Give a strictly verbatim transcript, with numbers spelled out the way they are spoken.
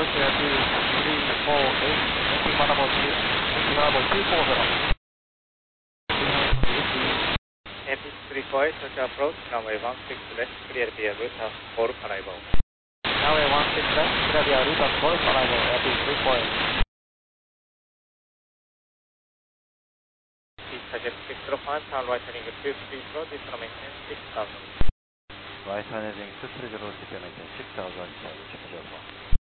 three four eight, landing Manabo two, landing Manabo two four zero. Epic three four eight, touch approach, runway one six left, clear via route of Golf arrival. Runway one six left, clear via route of Golf arrival, Epic three four eight. Target six zero five, turn right heading two three zero, descend maintenance six thousand. Right heading two three zero, descend maintenance six thousand, check the